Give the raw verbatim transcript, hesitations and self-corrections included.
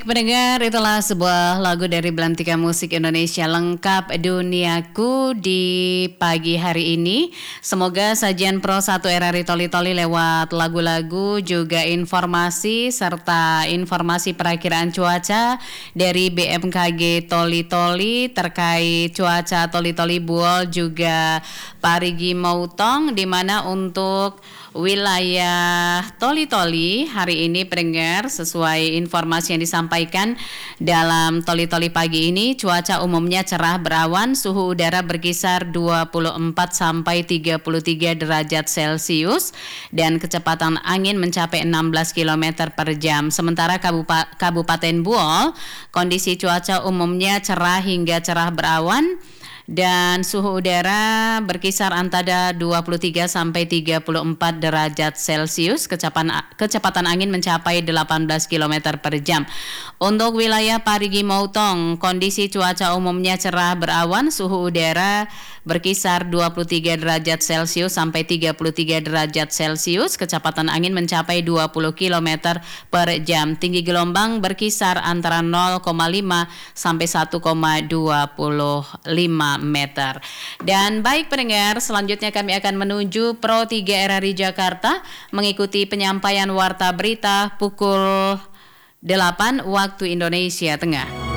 pendengar, itulah sebuah lagu dari Belantika Musik Indonesia lengkap duniaku di pagi hari ini. Semoga sajian Pro satu R R I Toli Toli lewat lagu-lagu juga informasi serta informasi perakiraan cuaca dari B M K G Toli Toli terkait cuaca Toli Toli Buol juga Parigi Mautong, di mana untuk wilayah Toli Toli hari ini pendengar sesuai informasi yang disampaikan dalam Toli Toli pagi ini, cuaca umumnya cerah berawan, suhu udara berkisar dua puluh empat sampai tiga puluh tiga derajat Celcius dan kecepatan angin mencapai enam belas kilometer per jam. Sementara Kabupa- Kabupaten Buol kondisi cuaca umumnya cerah hingga cerah berawan dan suhu udara berkisar antara dua puluh tiga sampai tiga puluh empat derajat Celcius, kecepatan kecepatan angin mencapai delapan belas kilometer per jam. Untuk wilayah Parigi Mautong, kondisi cuaca umumnya cerah berawan, suhu udara berkisar dua puluh tiga derajat Celcius sampai tiga puluh tiga derajat Celcius, kecepatan angin mencapai dua puluh kilometer per jam. Tinggi gelombang berkisar antara nol koma lima sampai satu koma dua lima meter. Dan baik pendengar, selanjutnya kami akan menuju Pro tiga R R I Jakarta mengikuti penyampaian warta berita pukul delapan waktu Indonesia Tengah.